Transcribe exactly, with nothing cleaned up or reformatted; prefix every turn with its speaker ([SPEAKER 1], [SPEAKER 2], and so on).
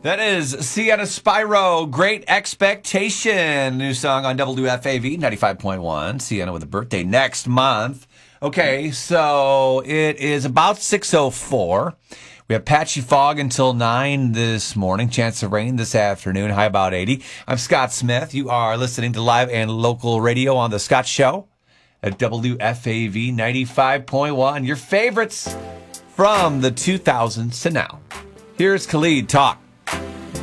[SPEAKER 1] That is Sienna Spyro, Great Expectation. New song on W F A V ninety-five point one. Sienna with a birthday next month. Okay, so it is about six oh four. We have patchy fog until nine this morning. Chance of rain this afternoon. High about eighty. I'm Scott Smith. You are listening to live and local radio on The Scott Show at W F A V ninety-five point one. Your favorites from the two thousands to now. Here's Khalid Talk.